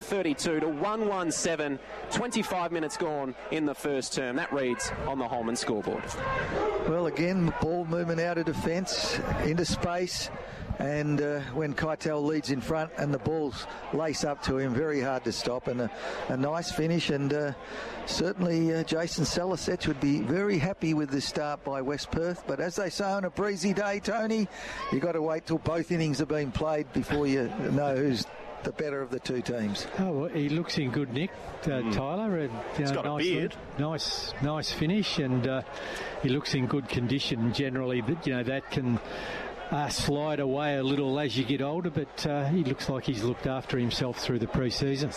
32 to 117. 25 minutes gone in the first term. That reads on the Holman scoreboard. Well, again, the ball movement out of defence, into space. And when Keitel leads in front and the balls lace up to him, very hard to stop, and a nice finish. And certainly Jason Salicet would be very happy with this start by West Perth. But as they say on a breezy day, Tony, you've got to wait till both innings have been played before you know who's the better of the two teams. Oh, well, he looks in good nick, Tyler. And, he's got a beard. Nice finish, and he looks in good condition generally. That can slide away a little as you get older, but he looks like he's looked after himself through the pre-season.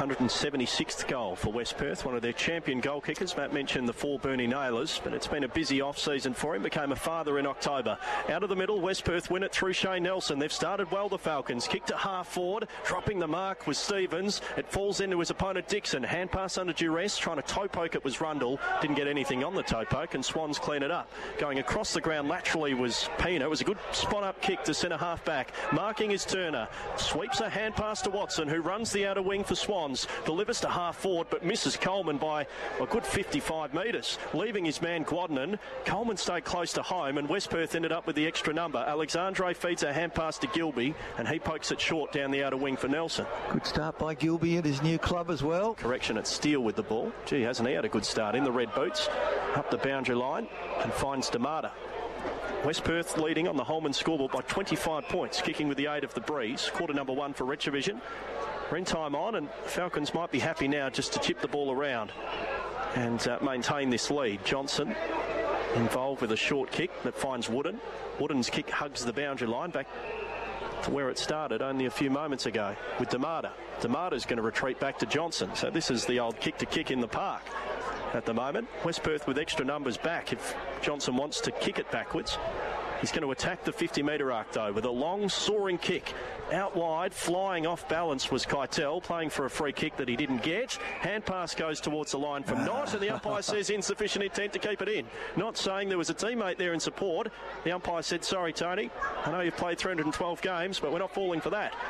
376th goal for West Perth, one of their champion goal kickers. Matt mentioned the 4 Burnie Nailers, but it's been a busy off-season for him. Became a father in October. Out of the middle, West Perth win it through Shane Nelson. They've started well, the Falcons. Kicked it half forward, dropping the mark was Stevens. It falls into his opponent Dixon. Hand pass under duress, trying to toe poke it was Rundle. Didn't get anything on the toe poke, and Swans clean it up. Going across the ground laterally was Pina. It was a good spot-up kick to centre half back. Marking is Turner. Sweeps a hand pass to Watson, who runs the outer wing for Swans. Delivers to half forward, but misses Coleman by a good 55 metres. Leaving his man Guadagnon. Coleman stayed close to home, and West Perth ended up with the extra number. Alexandre feeds a hand pass to Gilby, and he pokes it short down the outer wing for Nelson. Good start by Gilby at his new club as well. Correction, it's Steele with the ball. Gee, hasn't he had a good start in the red boots? Up the boundary line and finds D'Amata. West Perth leading on the Holman scoreboard by 25 points, kicking with the aid of the breeze. Quarter number 1 for Retrovision. We're in time on, and Falcons might be happy now just to chip the ball around and maintain this lead. Johnson involved with a short kick that finds Wooden. Wooden's kick hugs the boundary line back to where it started only a few moments ago with D'Amata. D'Amata's going to retreat back to Johnson. So this is the old kick to kick in the park. At the moment, West Perth with extra numbers back if Johnson wants to kick it backwards. He's going to attack the 50-metre arc, though, with a long, soaring kick. Out wide, flying off balance was Keitel, playing for a free kick that he didn't get. Hand pass goes towards the line from Knott, and the umpire says insufficient intent to keep it in. Not saying there was a teammate there in support. The umpire said, sorry, Tony, I know you've played 312 games, but we're not falling for that.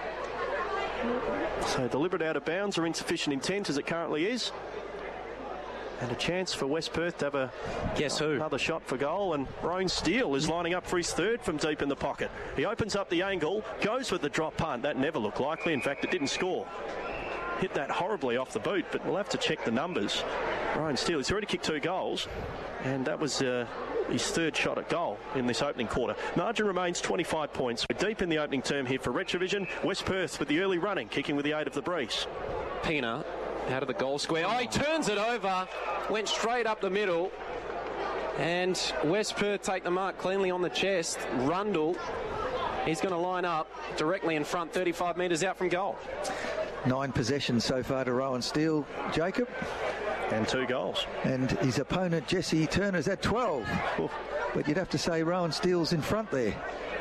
So deliberate out of bounds or insufficient intent as it currently is. And a chance for West Perth to have another shot for goal. And Rowan Steele is lining up for his third from deep in the pocket. He opens up the angle, goes with the drop punt. That never looked likely. In fact, it didn't score. Hit that horribly off the boot, but we'll have to check the numbers. Rowan Steele, he's already kicked 2 goals. And that was his third shot at goal in this opening quarter. Margin remains 25 points. We're deep in the opening term here for Retrovision. West Perth with the early running, kicking with the aid of the breeze. Pina out of the goal square. Oh, he turns it over. Went straight up the middle. And West Perth take the mark cleanly on the chest. Rundle, he's going to line up directly in front, 35 metres out from goal. 9 possessions so far to Rowan Steele, Jacob. And 2 goals. And his opponent, Jesse Turner's at 12. Oof. But you'd have to say Rowan Steele's in front there.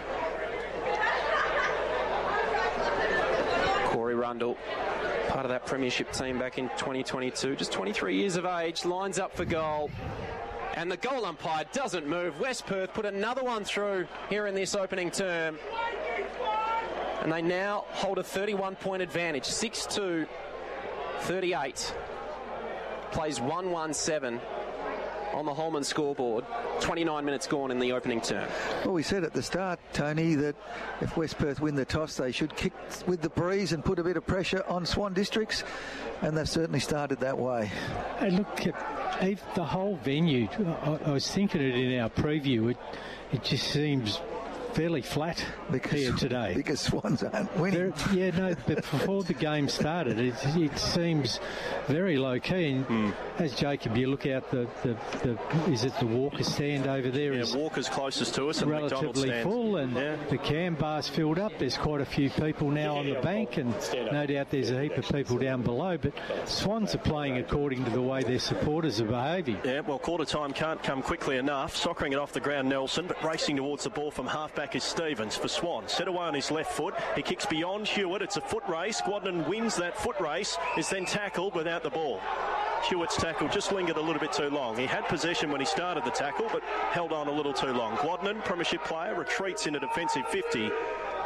Corey Rundle, part of that premiership team back in 2022, just 23 years of age, lines up for goal. And the goal umpire doesn't move. West Perth put another one through here in this opening term. And they now hold a 31-point advantage, 6-2, 38. Plays 1-1-7 on the Holman scoreboard. 29 minutes gone in the opening term. Well, we said at the start, Tony, that if West Perth win the toss, they should kick with the breeze and put a bit of pressure on Swan Districts, and they've certainly started that way. Hey, look at the whole venue. I was thinking it in our preview. It just seems fairly flat here today. Because Swans aren't winning. But before the game started, it seems very low key. And as Jacob, you look out is it the Walker stand over there? Yeah, Walker's closest to us, and relatively full, and the cam bar's filled up. There's quite a few people now on the bank, and no doubt there's a heap of people down below. But Swans are playing according to the way their supporters are behaving. Yeah, well, quarter time can't come quickly enough. Soccering it off the ground, Nelson, but racing towards the ball from half-back is Stevens for Swan. Set away on his left foot. He kicks beyond Hewitt. It's a foot race. Guadagnon wins that foot race, is then tackled without the ball. Hewitt's tackle just lingered a little bit too long. He had possession when he started the tackle, but held on a little too long. Guadagnon, premiership player, retreats into defensive 50.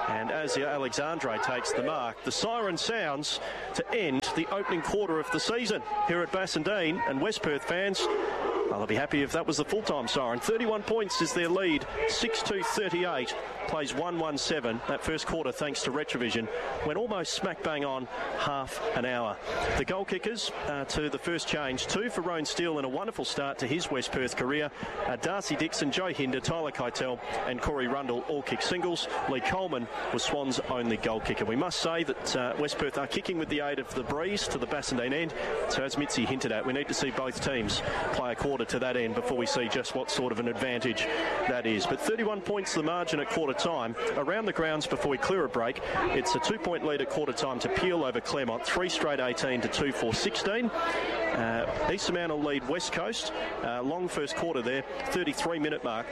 And as Alexandre takes the mark, the siren sounds to end the opening quarter of the season here at Bassendean, and West Perth fans, well, they'll be happy if that was the full-time siren. 31 points is their lead, 6-2-38, plays 1-1-7. That first quarter, thanks to Retrovision, went almost smack bang on half an hour. The goal kickers to the first change, 2 for Rowan Steele and a wonderful start to his West Perth career. Darcy Dixon, Joe Hinder, Tyler Keitel and Corey Rundle all kick singles. Lee Coleman was Swans' only goal kicker. We must say that West Perth are kicking with the aid of the breeze to the Bassendean end. So as Mitzi hinted at, we need to see both teams play a quarter to that end before we see just what sort of an advantage that is. But 31 points the margin at quarter time. Around the grounds before we clear a break, it's a 2-point lead at quarter time to Peel over Claremont, 3 straight 18 to 2-4-16. East Fremantle lead West Coast. Long first quarter there, 33-minute mark.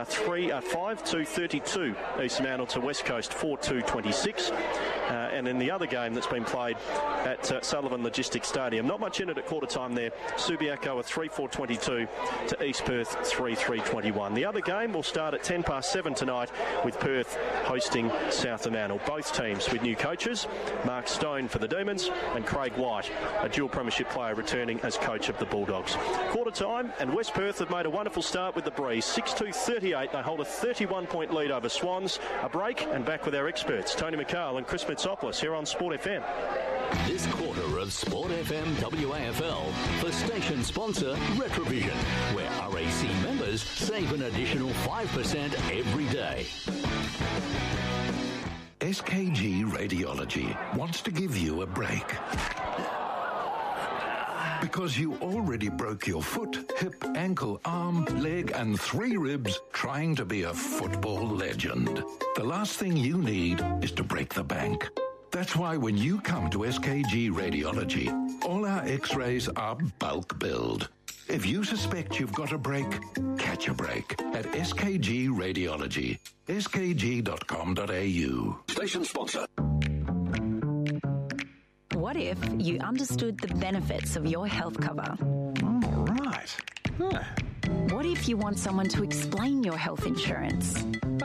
5-2-32 East Fremantle to West Coast, 4-2-26. And in the other game that's been played at Sullivan Logistics Stadium, not much in it at quarter time there. Subiaco a 3-4-22 to East Perth 3-3-21. The other game will start at 7:10 tonight with Perth hosting South Fremantle. Both teams with new coaches, Mark Stone for the Demons and Craig White, a dual premiership player, returning as coach of the Bulldogs. Quarter time, and West Perth have made a wonderful start with the breeze. 6-2-38. They hold a 31-point lead over Swans. A break and back with our experts, Tony McHale and Chris Mitsopoulos here on Sport FM. This quarter of Sport FM WAFL for station sponsor Retrovision, where RAC members save an additional 5% every day. SKG Radiology wants to give you a break. Because you already broke your foot, hip, ankle, arm, leg, and 3 ribs trying to be a football legend. The last thing you need is to break the bank. That's why when you come to SKG Radiology, all our x-rays are bulk billed. If you suspect you've got a break, catch a break at SKG Radiology. skg.com.au. Station sponsor. What if you understood the benefits of your health cover? Right. Huh. What if you want someone to explain your health insurance?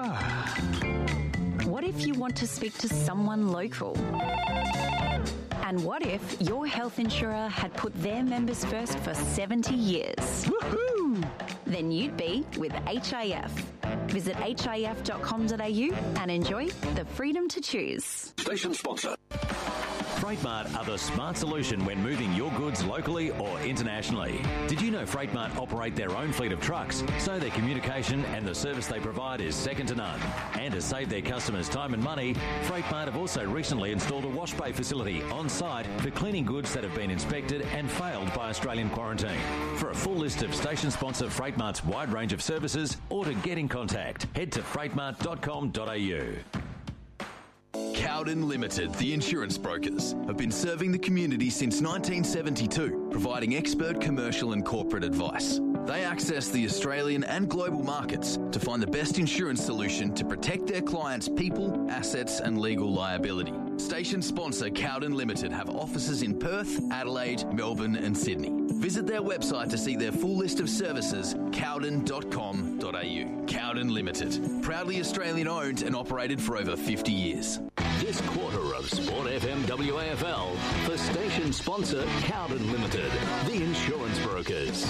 What if you want to speak to someone local? And what if your health insurer had put their members first for 70 years? Woohoo! Then you'd be with HIF. Visit hif.com.au and enjoy the freedom to choose. Station sponsor. Freightmart are the smart solution when moving your goods locally or internationally. Did you know Freightmart operate their own fleet of trucks, so their communication and the service they provide is second to none? And to save their customers time and money, Freightmart have also recently installed a wash bay facility on site for cleaning goods that have been inspected and failed by Australian Quarantine. For a full list of station sponsor Freightmart's wide range of services, or to get in contact, head to freightmart.com.au. Cowden Limited, the insurance brokers, have been serving the community since 1972, providing expert commercial and corporate advice. They access the Australian and global markets to find the best insurance solution to protect their clients' people, assets and legal liability. Station sponsor Cowden Limited have offices in Perth, Adelaide, Melbourne and Sydney. Visit their website to see their full list of services, cowden.com.au. Cowden Limited, proudly Australian owned and operated for over 50 years. This quarter of Sport FM WAFL for station sponsor Cowden Limited, the insurance brokers.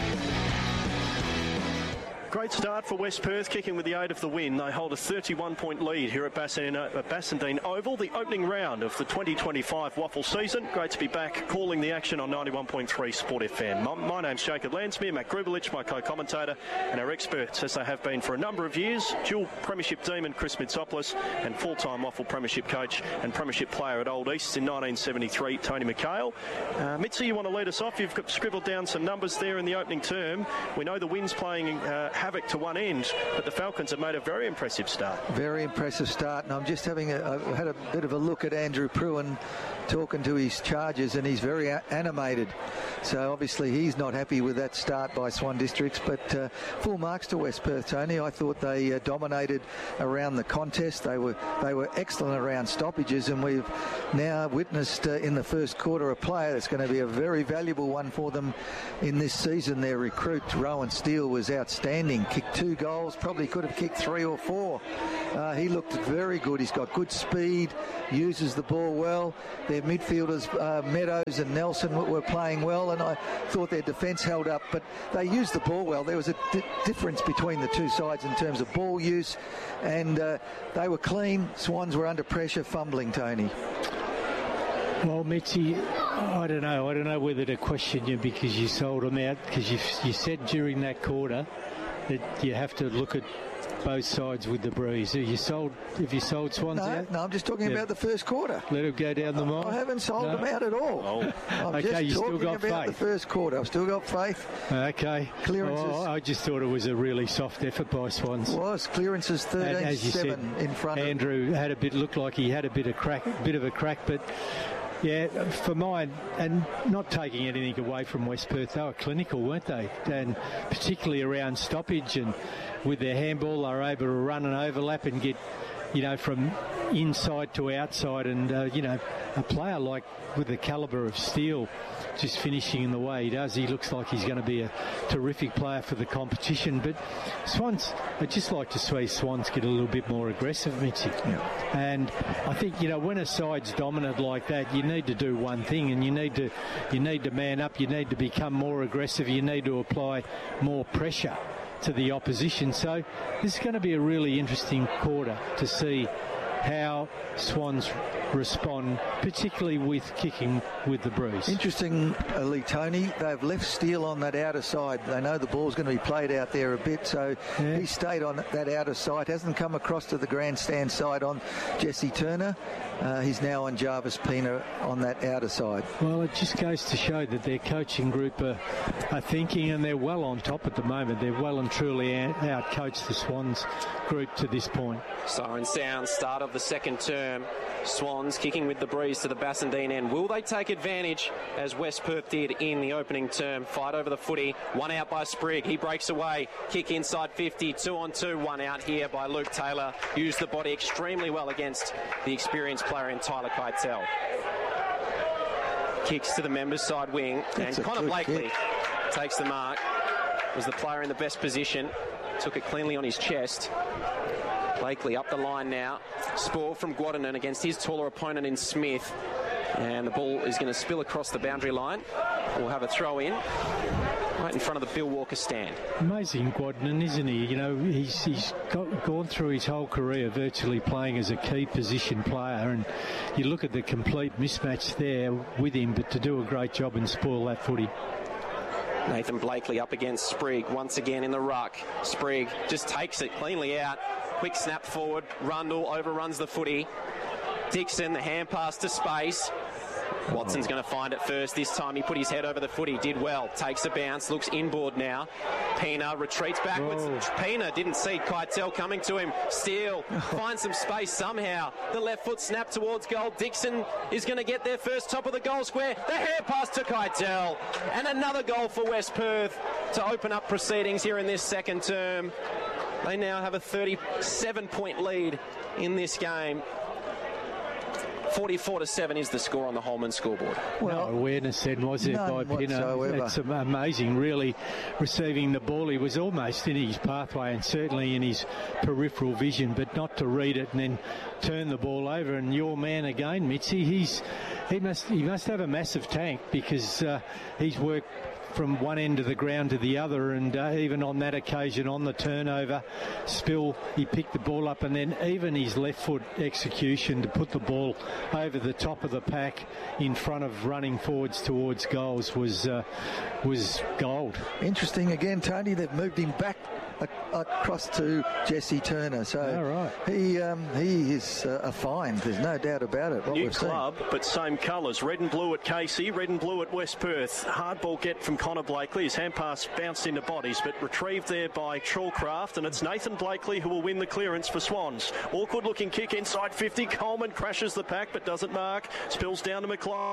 Great start for West Perth, kicking with the aid of the win. They hold a 31-point lead here at Bassendean Oval, the opening round of the 2025 WAFL season. Great to be back calling the action on 91.3 Sport FM. My name's Jacob Lansmere, Matt Grubelich, my co-commentator, and our experts, as they have been for a number of years, dual premiership demon Chris Mitsopoulos and full-time WAFL premiership coach and premiership player at Old East in 1973, Tony McHale. Mitzi, you want to lead us off? You've scribbled down some numbers there in the opening term. We know the wind's playing havoc to one end, but the Falcons have made a very impressive start. Very impressive start, and I'm just having I've had a bit of a look at Andrew Pruen talking to his charges, and he's very animated. So obviously he's not happy with that start by Swan Districts, but full marks to West Perth, Tony. I thought they dominated around the contest. They were excellent around stoppages, and we've now witnessed in the first quarter a player that's going to be a very valuable one for them in this season. Their recruit, Rowan Steele, was outstanding. Kicked 2 goals, probably could have kicked 3 or 4. He looked very good. He's got good speed, uses the ball well. Their midfielders, Meadows and Nelson, were playing well, and I thought their defence held up, but they used the ball well. There was a difference between the two sides in terms of ball use, and they were clean. Swans were under pressure, fumbling, Tony. Well, Mitzi, I don't know whether to question you because you sold them out, because you said during that quarter that you have to look at both sides with the breeze. Have you sold Swans out? No, I'm just talking about the first quarter. Let them go down the mile? I haven't sold them out at all. I'm just talking about the first quarter. I've still got faith. Okay. Clearances. I just thought it was a really soft effort by Swans. It was. Clearances 13-7 in front of Andrew looked like he had a bit of a crack, but yeah, for mine, and not taking anything away from West Perth, they were clinical, weren't they? And particularly around stoppage, and with their handball, they were able to run and overlap and get, from inside to outside. And, a player like with the calibre of Steele, just finishing in the way he does, he looks like he's going to be a terrific player for the competition. But Swans, I'd just like to see Swans get a little bit more aggressive, Mitzi. Yeah. And I think, when a side's dominant like that, you need to do one thing, and you need to man up, you need to become more aggressive, you need to apply more pressure to the opposition. So this is going to be a really interesting quarter to see how Swans respond, particularly with kicking with the breeze. Interestingly, Tony, they've left Steele on that outer side. They know the ball's going to be played out there a bit, so he stayed on that outer side, hasn't come across to the grandstand side on Jesse Turner. He's now on Jarvis Pena on that outer side. Well, it just goes to show that their coaching group are thinking, and they're well on top at the moment. They're well and truly out-coached the Swans group to this point. Siren sound, start of the second term. Swans kicking with the breeze to the Bassendean end. Will they take advantage, as West Perth did in the opening term? Fight over the footy. One out by Sprigg. He breaks away. Kick inside 50. 2-on-2. One out here by Luke Taylor. Used the body extremely well against the experienced player in Tyler Keitel. Kicks to the members' side wing. And Connor Blakely takes the mark. Was the player in the best position. Took it cleanly on his chest. Blakely up the line now. Spore from Guadagnino against his taller opponent in Smith. And the ball is going to spill across the boundary line. We'll have a throw in right in front of the Bill Walker stand. Amazing Guadagnino, isn't he? He's gone through his whole career virtually playing as a key position player, and you look at the complete mismatch there with him, but to do a great job and spoil that footy. Nathan Blakely up against Sprigg once again in the ruck. Sprigg just takes it cleanly out. Quick snap forward. Rundle overruns the footy. Dixon, the hand pass to space. Watson's going to find it first. This time he put his head over the footy. Did well. Takes a bounce. Looks inboard now. Pena retreats backwards. Whoa. Pena didn't see Keitel coming to him. Steele finds some space somehow. The left foot snap towards goal. Dixon is going to get there first, top of the goal square. The hand pass to Keitel. And another goal for West Perth to open up proceedings here in this second term. They now have a 37-point lead in this game. 44-7 is the score on the Holman scoreboard. Well, no awareness then, was there, by Pena? It's amazing, really, receiving the ball. He was almost in his pathway and certainly in his peripheral vision, but not to read it and then turn the ball over. And your man again, Mitzi, he must have a massive tank, because he's worked from one end of the ground to the other, and even on that occasion on the turnover spill, he picked the ball up, and then even his left foot execution to put the ball over the top of the pack in front of running forwards towards goals was gold. Interesting again, Tony, they've moved him back across to Jesse Turner. So he is a find. There's no doubt about it. New club, but same colours. Red and blue at Casey, red and blue at West Perth. Hard ball get from Connor Blakely. His hand pass bounced into bodies, but retrieved there by Trawcraft, and it's Nathan Blakely who will win the clearance for Swans. Awkward looking kick inside 50. Coleman crashes the pack but doesn't mark. Spills down to McLaughlin.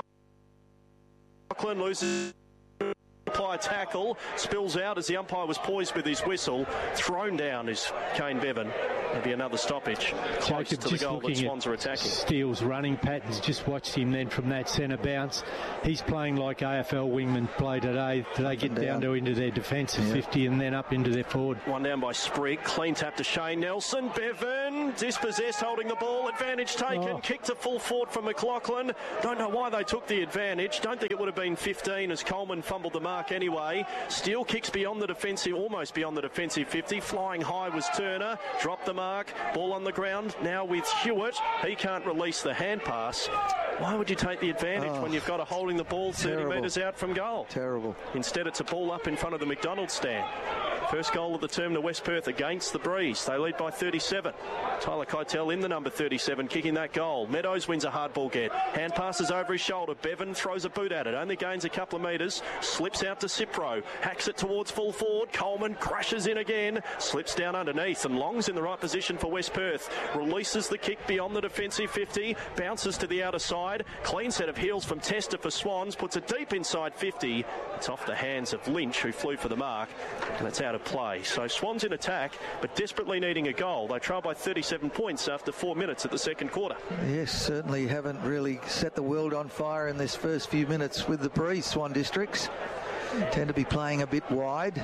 Loses umpire tackle, spills out as the umpire was poised with his whistle. Thrown down is Kane Bevan. Maybe another stoppage close to the goal that Swans are attacking. Steele's running patterns, just watched him then from that centre bounce. He's playing like AFL wingmen play today. They get down to into their defensive 50 and then up into their forward. One down by Sprigg. Clean tap to Shane Nelson. Bevan dispossessed, holding the ball. Advantage taken. Kick to full forward for McLaughlin. Don't know why they took the advantage. Don't think it would have been 15 as Coleman fumbled the mark anyway. Steele kicks beyond the defensive, almost beyond the defensive 50. Flying high was Turner. Dropped the mark. Ball on the ground. Now with Hewitt. He can't release the hand pass. Why would you take the advantage when you've got a holding the ball 30 metres out from goal? Terrible. Instead, it's a ball up in front of the McDonald's stand. First goal of the term to West Perth against the Breeze. They lead by 37. Tyler Keitel in the number 37, kicking that goal. Meadows wins a hard ball get. Hand passes over his shoulder. Bevan throws a boot at it. Only gains a couple of metres. Slips out to Cipro. Hacks it towards full forward. Coleman crashes in again. Slips down underneath. And Long's in the right position for West Perth. Releases the kick beyond the defensive 50. Bounces to the outer side. Clean set of heels from Tester for Swans. Puts it deep inside 50. It's off the hands of Lynch, who flew for the mark. And it's out of play. So Swans in attack, but desperately needing a goal. They trail by 37 points after 4 minutes of the second quarter. Yes, certainly haven't really set the world on fire in this first few minutes with the Breeze. Swan Districts tend to be playing a bit wide.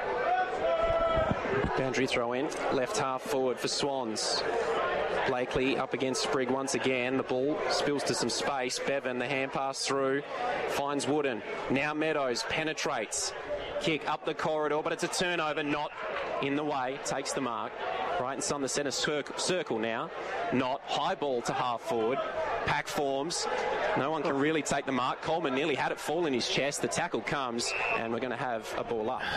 Boundary throw in, left half forward for Swans. Blakely up against Sprigg once again. The ball spills to some space. Bevan, the hand pass through, finds Wooden. Now Meadows penetrates. Kick up the corridor, but it's a turnover, not in the way. Takes the mark. Brighton's on the centre circle now. Not. High ball to half forward. Pack forms. No one can really take the mark. Coleman nearly had it fall in his chest. The tackle comes, and we're going to have a ball up.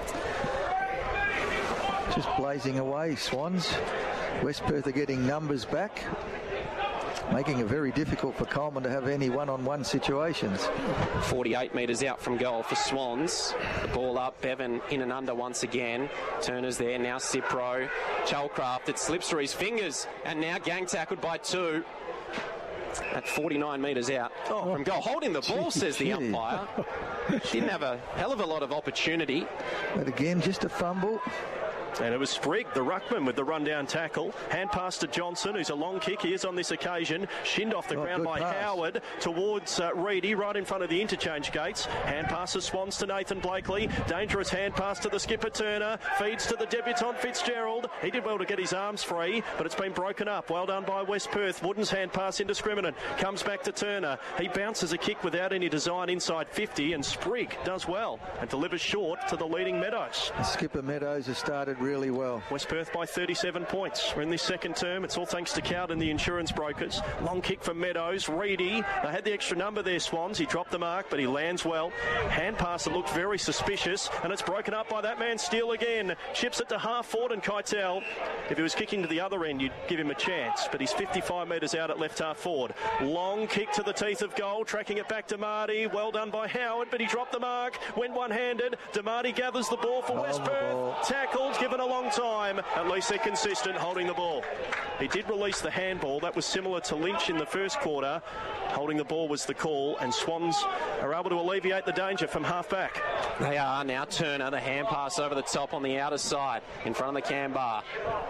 Just blazing away, Swans. West Perth are getting numbers back, making it very difficult for Coleman to have any one-on-one situations. 48 metres out from goal for Swans. The ball up, Bevan in and under once again. Turner's there, now Cipro. Chalcraft, it slips through his fingers, and now gang tackled by two. At 49 metres out from goal. Holding the ball, says the umpire. Didn't have a hell of a lot of opportunity. But again, just a fumble. And it was Sprigg, the ruckman, with the run-down tackle. Hand pass to Johnson, who's a long kick. He is on this occasion. Shinned off the ground by Howard towards Reedy, right in front of the interchange gates. Hand pass to Swans to Nathan Blakely. Dangerous hand pass to the skipper Turner. Feeds to the debutant Fitzgerald. He did well to get his arms free, but it's been broken up. Well done by West Perth. Wooden's hand pass indiscriminate. Comes back to Turner. He bounces a kick without any design inside 50, and Sprigg does well and delivers short to the leading Meadows. Skipper Meadows has started really well. West Perth by 37 points. We're in this second term. It's all thanks to Cowden, the insurance brokers. Long kick from Meadows. Reedy. They had the extra number there, Swans. He dropped the mark, but he lands well. Hand pass that looked very suspicious, and it's broken up by that man Steele again. Chips it to half forward, and Keitel, if he was kicking to the other end, you'd give him a chance, but he's 55 metres out at left half forward. Long kick to the teeth of goal, tracking it back to Marty. Well done by Howard, but he dropped the mark. Went one-handed. DeMarty gathers the ball for West Perth. Tackled, given a long time. At least they're consistent holding the ball. He did release the handball. That was similar to Lynch in the first quarter. Holding the ball was the call, and Swans are able to alleviate the danger from half back. They are now. Turner, the hand pass over the top on the outer side in front of the cam bar.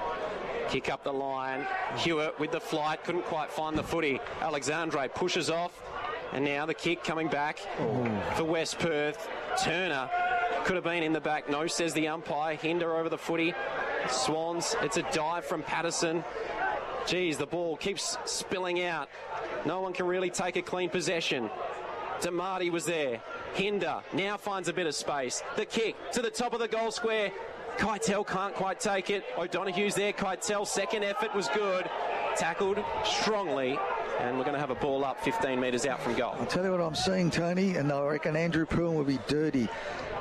Kick up the line. Hewitt with the flight, couldn't quite find the footy. Alexandre pushes off, and now the kick coming back for West Perth. Turner could have been in the back. No, says the umpire. Hinder over the footy. Swans, it's a dive from Patterson. Geez, the ball keeps spilling out. No one can really take a clean possession. DeMarty was there. Hinder now finds a bit of space. The kick to the top of the goal square. Keitel can't quite take it. O'Donoghue's there. Keitel, second effort was good. Tackled strongly. And we're going to have a ball up 15 metres out from goal. I'll tell you what I'm seeing, Tony, and I reckon Andrew Pruitt will be dirty.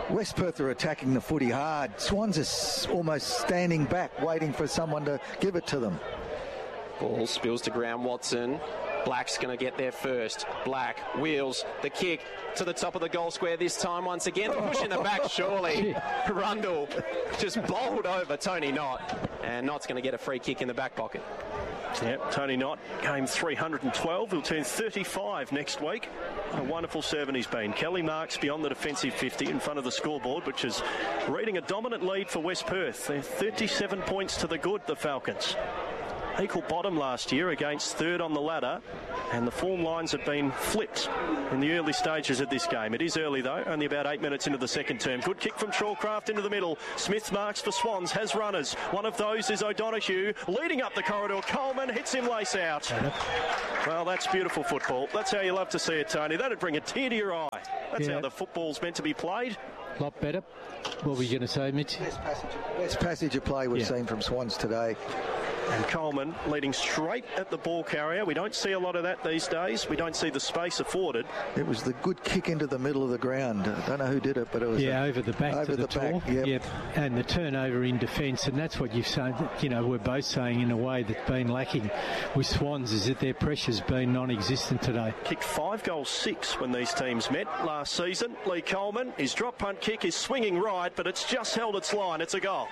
West Perth are attacking the footy hard. Swans are almost standing back, waiting for someone to give it to them. Ball spills to ground. Watson. Black's going to get there first. Black wheels the kick to the top of the goal square this time once again. The push in the back, surely. Rundle just bowled over Tony Knott. And Knott's going to get a free kick in the back pocket. Yep, Tony Knott, game 312. He'll turn 35 next week. A wonderful servant he's been. Kelly Marks beyond the defensive 50 in front of the scoreboard, which is reading a dominant lead for West Perth. They're 37 points to the good, the Falcons. Equal bottom last year against third on the ladder, and the form lines have been flipped in the early stages of this game. It is early though, only about 8 minutes into the second term. Good kick from Shawcraft into the middle. Smith marks for Swans, has runners. One of those is O'Donoghue, leading up the corridor. Coleman hits him lace out. Well, that's beautiful football. That's how you love to see it, Tony. That'd bring a tear to your eye. That's how the football's meant to be played. A lot better. What were you going to say, Mitch? Best passage of play we've seen from Swans today. And Coleman leading straight at the ball carrier. We don't see a lot of that these days. We don't see the space afforded. It was the good kick into the middle of the ground. I don't know who did it, but it was over the back over to the tall. Yep. And the turnover in defence, and that's what you've said. You know, we're both saying in a way that's been lacking with Swans is that their pressure's been non-existent today. Kicked 5 goals 6 when these teams met last season. Lee Coleman, his drop punt kick is swinging right, but it's just held its line. It's a goal.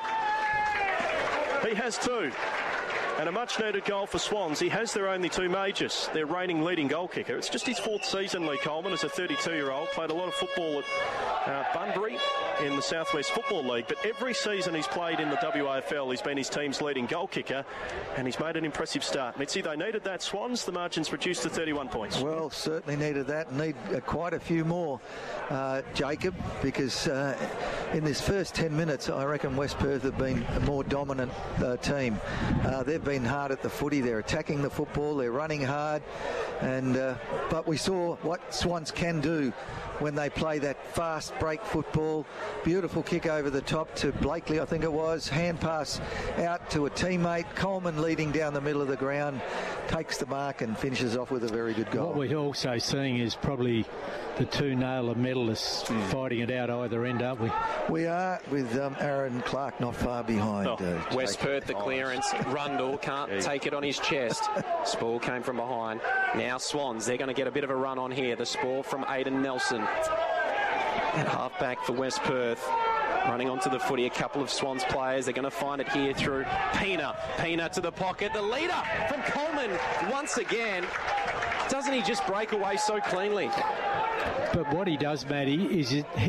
He has 2. And a much-needed goal for Swans. He has their only 2 majors. Their reigning leading goal kicker. It's just his 4th season, Lee Coleman, as a 32-year-old. Played a lot of football at Bunbury in the South West Football League. But every season he's played in the WAFL, he's been his team's leading goal kicker. And he's made an impressive start. Mitzi, they needed that, Swans. The margin's reduced to 31 points. Well, certainly needed that. Need quite a few more, Jacob, because in this first 10 minutes, I reckon West Perth have been a more dominant team. They've been hard at the footy. They're attacking the football. They're running hard. And but we saw what Swans can do when they play that fast break football. Beautiful kick over the top to Blakely, I think it was. Hand pass out to a teammate. Coleman leading down the middle of the ground, takes the mark and finishes off with a very good goal. What we're also seeing is probably the 2 Naylor medalists fighting it out either end, aren't we? We are, with Aaron Clark not far behind. West Perth, the clearance. Rundle can't take it on his chest. Spall came from behind. Now Swans, they're going to get a bit of a run on here. The Spall from Aidan Nelson. And half back for West Perth. Running onto the footy, a couple of Swans players. They're going to find it here through Pina. Pina to the pocket. The leader from Coleman once again. Doesn't he just break away so cleanly? But what he does, Matty, is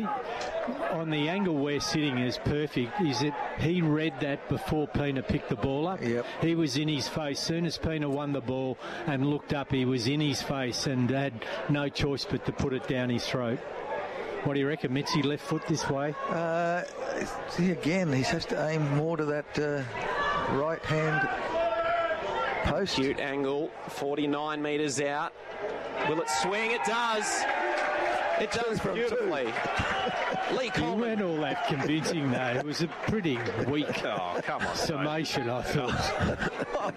on the angle we're sitting is perfect, is that he read that before Pina picked the ball up. Yep. He was in his face. Soon as Pina won the ball and looked up, he was in his face and had no choice but to put it down his throat. What do you reckon, Mitzi? Left foot this way? Again, he has to aim more to that right hand post. Cute angle, 49 metres out. Will it swing? It does. It does beautifully. Lee Coleman. He weren't all that convincing, though. It was a pretty weak summation, I thought.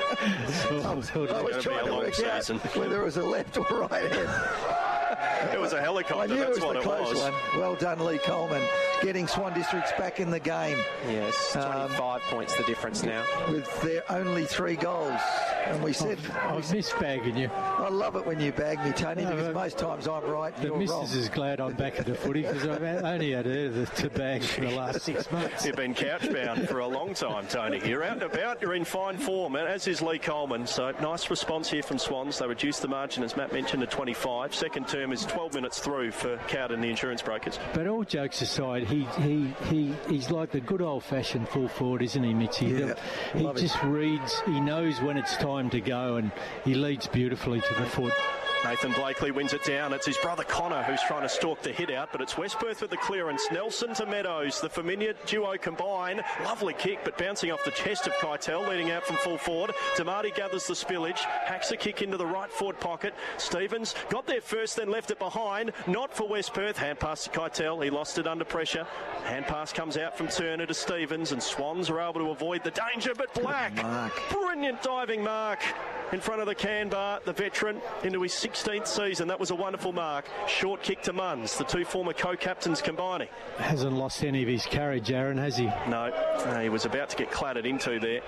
I was trying to work out whether it was a left or right hand. It was a helicopter, I knew that's it was what the it close was. one. Well done, Lee Coleman, getting Swan Districts back in the game. Yes, 25 points the difference now. With their only 3 gols. And we said... I've missed bagging you. I love it when you bag me, Tony, because most times I'm right and the you're missus wrong. is glad I'm back at the footy because I've only had her to bag for the last 6 months. You've been couch-bound for a long time, Tony. You're out and about, you're in fine form, as is Lee Coleman. So nice response here from Swans. They reduced the margin, as Matt mentioned, to 25. Second term is 12 minutes through for Cowden, the insurance brokers. But all jokes aside, he's like the good old-fashioned full forward, isn't he, Mitzi? Yeah, he just reads, he knows when it's time to go, and he leads beautifully to the foot. Nathan Blakely wins it down. It's his brother Connor who's trying to stalk the hit out, but it's West Perth with the clearance. Nelson to Meadows. The familiar duo combine. Lovely kick, but bouncing off the chest of Keitel, leading out from full forward. Damati gathers the spillage. Hacks a kick into the right forward pocket. Stevens got there first, then left it behind. Not for West Perth. Hand pass to Keitel. He lost it under pressure. Hand pass comes out from Turner to Stevens, and Swans are able to avoid the danger, but Black. Brilliant diving mark. in front of the can bar, the veteran, into his 16th season. That was a wonderful mark. Short kick to Munns, the two former co-captains combining. Hasn't lost any of his courage, Aaron, has he? No, he was about to get clattered into there.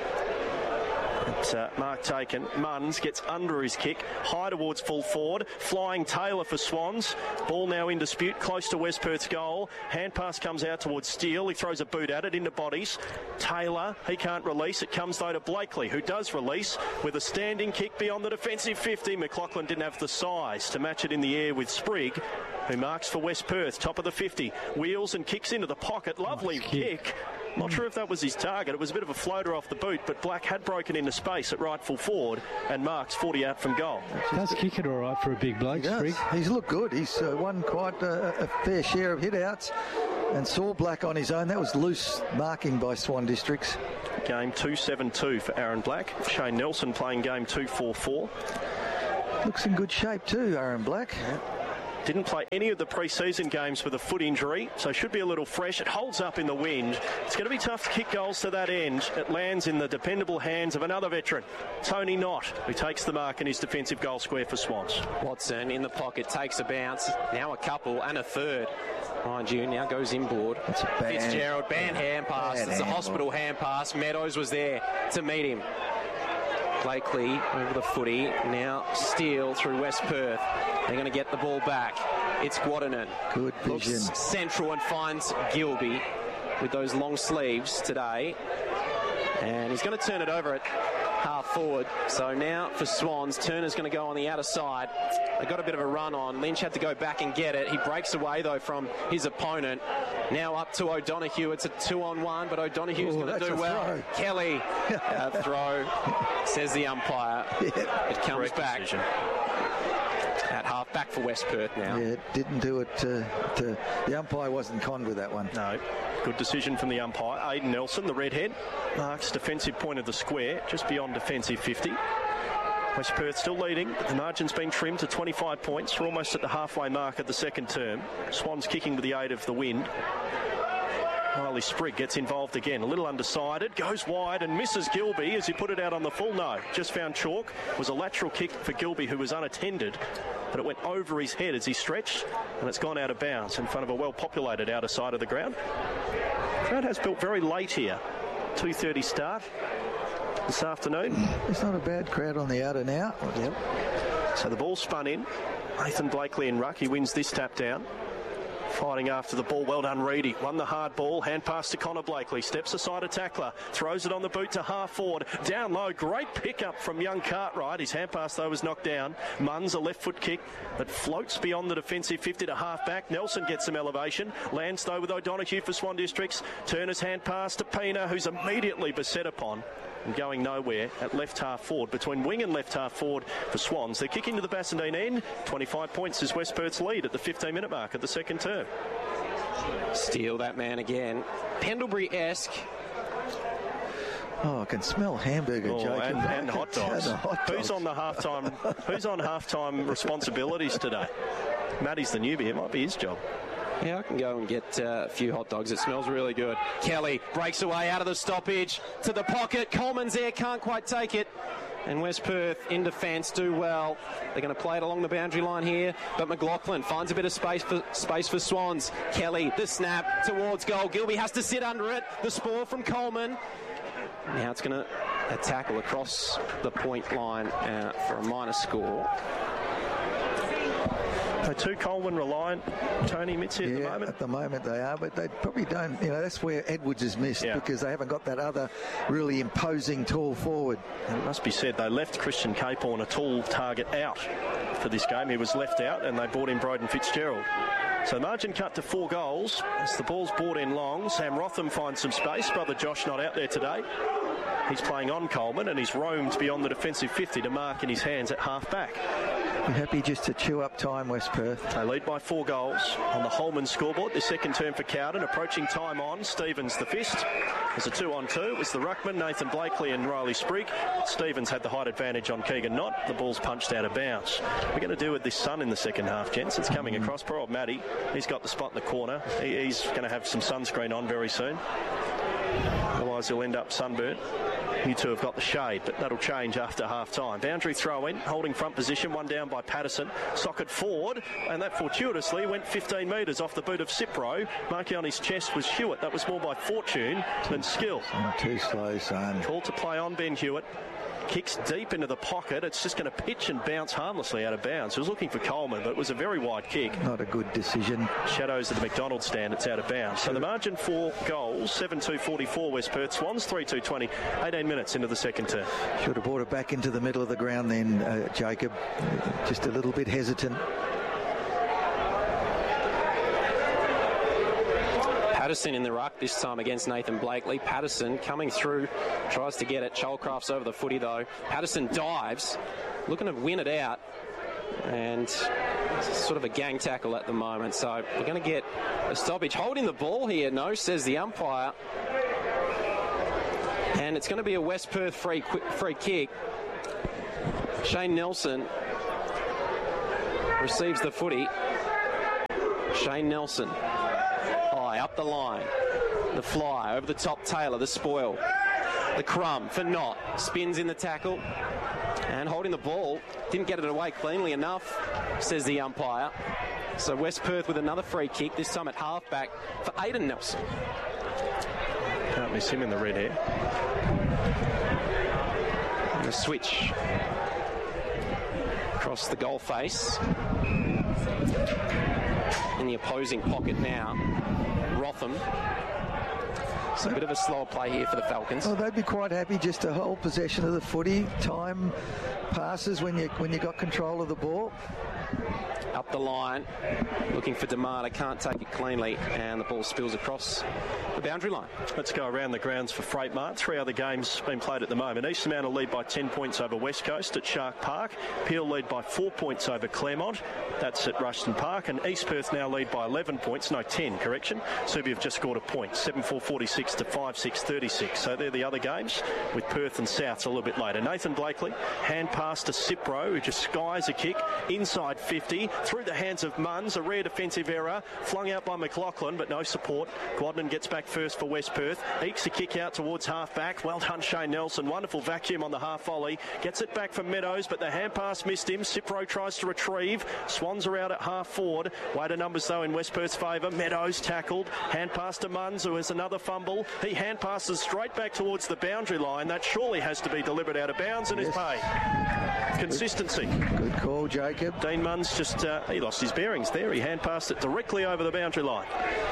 But, mark taken. Munns gets under his kick, high towards full forward. Flying Taylor for Swans. Ball now in dispute, close to West Perth's goal. Hand pass comes out towards Steele. He throws a boot at it, into bodies. Taylor, he can't release. It comes though to Blakely, who does release with a standing kick beyond the defensive 50. McLaughlin didn't have the size to match it in the air with Sprigg, who marks for West Perth, top of the 50. Wheels and kicks into the pocket. Lovely kick. Not sure if that was his target. It was a bit of a floater off the boot, but Black had broken into space at right full forward and marks 40 out from goal. Does kick it all right for a big bloke, Sprigg. He's looked good. He's won quite a fair share of hit-outs and saw Black on his own. That was loose marking by Swan Districts. Game 2-7-2 for Aaron Black. Shane Nelson playing game 2-4-4. Looks in good shape too, Aaron Black. Yeah. Didn't play any of the pre-season games with a foot injury, so should be a little fresh. It holds up in the wind. It's going to be tough to kick goals to that end. It lands in the dependable hands of another veteran, Tony Knott, who takes the mark in his defensive goal square for Swans. Watson in the pocket, takes a bounce. Now a couple and a third. Mind you, now goes inboard. Fitzgerald, banned hand pass. It's a hospital hand pass. Meadows was there to meet him. Blakely over the footy. Now Steele through West Perth. They're going to get the ball back. It's Guadanin. Good vision. Looks central and finds Gilby with those long sleeves today. And he's going to turn it over at half forward. So now for Swans, Turner's going to go on the outer side. They got a bit of a run on. Lynch had to go back and get it. He breaks away, though, from his opponent. Now up to O'Donoghue. It's a 2-on-1, but O'Donoghue's going to do well. Throw. Kelly, throw, says the umpire. Yeah. It comes back. Decision. At half back for West Perth now. Yeah, didn't do it. The umpire wasn't conned with that one. No. Good decision from the umpire. Aidan Nelson, the redhead, marks defensive point of the square, just beyond defensive 50. West Perth still leading, but the margin's been trimmed to 25 points. We're almost at the halfway mark of the second term. Swans kicking with the aid of the wind. Riley Sprigg gets involved again, a little undecided, goes wide and misses Gilby as he put it out on the full. No, just found chalk. It was a lateral kick for Gilby, who was unattended, but it went over his head as he stretched, and it's gone out of bounds in front of a well-populated outer side of the ground. Crowd has built very late here. 2:30 start this afternoon. It's not a bad crowd on the outer now. Yep. So the ball spun in. Nathan Blakely in ruck. He wins this tap down. Fighting after the ball. Well done, Reedy. Won the hard ball. Hand pass to Connor Blakely. Steps aside a tackler. Throws it on the boot to half forward. Down low. Great pickup from young Cartwright. His hand pass, though, was knocked down. Munns, a left foot kick that floats beyond the defensive 50 to half back. Nelson gets some elevation. Lands, though, with O'Donoghue for Swan Districts. Turner's hand pass to Pina, who's immediately beset upon and going nowhere at left half forward. Between wing and left half forward for Swans. They're kicking to the Bassendean end. 25 points is West Perth's lead at the 15-minute mark of the second term. Steal that man again. Pendlebury-esque. Oh, I can smell hamburger, Jacob. And hot dogs. Who's on halftime responsibilities today? Matty's the newbie. It might be his job. Yeah, I can go and get a few hot dogs. It smells really good. Kelly breaks away out of the stoppage to the pocket. Coleman's there, can't quite take it. And West Perth in defence do well. They're going to play it along the boundary line here, but McLaughlin finds a bit of space for Swans. Kelly, the snap towards goal. Gilby has to sit under it. The spoil from Coleman. Now it's going to a tackle across the point line for a minor score. So two Coleman reliant, Tony Mitzi, at the moment? At the moment they are, but they probably don't, that's where Edwards is missed because they haven't got that other really imposing tall forward. And it must be said, they left Christian Capehorn, a tall target, out for this game. He was left out and they brought in Broden Fitzgerald. So margin cut to 4 goals as the ball's brought in long. Sam Rotham finds some space. Brother Josh not out there today. He's playing on Coleman and he's roamed beyond the defensive 50 to mark in his hands at half back. You're happy just to chew up time, West Perth. They lead by 4 goals on the Holman scoreboard. The second term for Cowden. Approaching time on. Stevens the fist. There's a 2-on-2. It was the ruckman, Nathan Blakely and Riley Sprigg. Stevens had the height advantage on Keegan Knott. The ball's punched out of bounds. We're going to do with this sun in the second half, gents. It's coming across. Poor old Matty. He's got the spot in the corner. He's going to have some sunscreen on very soon. Otherwise, he'll end up sunburnt. You two have got the shade, but that'll change after half-time. Boundary throw-in, holding front position, one down by Patterson. Socket forward, and that fortuitously went 15 metres off the boot of Cipro. Marking on his chest was Hewitt. That was more by fortune than skill. Too slow, son. Call to play on Ben Hewitt. Kicks deep into the pocket. It's just going to pitch and bounce harmlessly out of bounds. He was looking for Coleman, but it was a very wide kick. Not a good decision. Shadows at the McDonald's stand. It's out of bounds. So the margin for goals, 7-2-44 West Perth. Swans 3-2-20. 18 minutes into the second term. Should have brought it back into the middle of the ground then, Jacob. Just a little bit hesitant. Patterson in the ruck this time against Nathan Blakely. Patterson coming through, tries to get it. Schollcraft's over the footy though. Patterson dives, looking to win it out, and sort of a gang tackle at the moment. So we're going to get a stoppage. Holding the ball here, no, says the umpire. And it's going to be a West Perth free kick. Shane Nelson receives the footy. Shane Nelson. Up the line, the fly over the top. Taylor, the spoil, the crumb for Knott, spins in the tackle and holding the ball, didn't get it away cleanly enough, says the umpire. So West Perth with another free kick, this time at halfback for Aidan Nelson. Can't miss him in the red hair. And a switch across the goal face in the opposing pocket now. Rotham. So a bit of a slower play here for the Falcons. Well, they'd be quite happy just to hold possession of the footy. Time passes when you got control of the ball. Up the line, looking for Damata, can't take it cleanly, and the ball spills across the boundary line. Let's go around the grounds for Freight Mart. 3 other games being played at the moment. Eastern Mount will lead by 10 points over West Coast at Shark Park. Peel lead by 4 points over Claremont. That's at Rushton Park. And East Perth now lead by 11 points. No, 10, correction. Subi have just scored a point. 7-4-46 to 5-6-36. So they're the other games, with Perth and Souths a little bit later. Nathan Blakely, hand pass to Cipro, who just skies a kick inside 50. Through the hands of Munns, a rare defensive error, flung out by McLaughlin, but no support. Guadnan gets back first for West Perth, ekes a kick out towards half-back. Well done, Shane Nelson. Wonderful vacuum on the half-volley. Gets it back from Meadows, but the hand pass missed him. Cipro tries to retrieve. Swans are out at half-forward. Way to numbers, though, in West Perth's favour. Meadows tackled. Hand pass to Munns, who has another fumble. He hand passes straight back towards the boundary line. That surely has to be delivered out of bounds and is paid. Consistency. Good call, Jacob. Dean Munns just, he lost his bearings there. He hand passed it directly over the boundary line.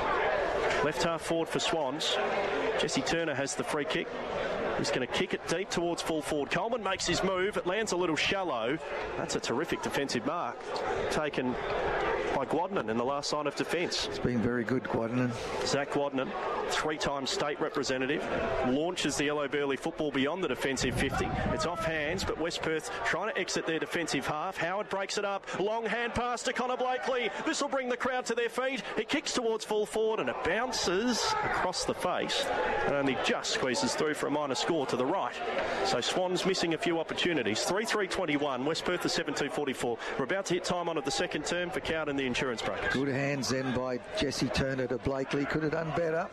Left half forward for Swans. Jesse Turner has the free kick. He's going to kick it deep towards full forward. Coleman makes his move. It lands a little shallow. That's a terrific defensive mark taken by Guadnan in the last line of defence. It's been very good, Guadnan. Zach Guadnan, 3-time state representative, launches the Yellow Burley football beyond the defensive 50. It's off hands, but West Perth trying to exit their defensive half. Howard breaks it up. Long hand pass to Connor Blakely. This will bring the crowd to their feet. He kicks towards full forward and it bounces across the face and only just squeezes through for a minor score to the right. So Swans missing a few opportunities. 3-3-21. West Perth is 7-2-44. We're about to hit time on at the second term for Cowden and the Insurance Brokers. Good hands then by Jesse Turner to Blakely. Could have done better.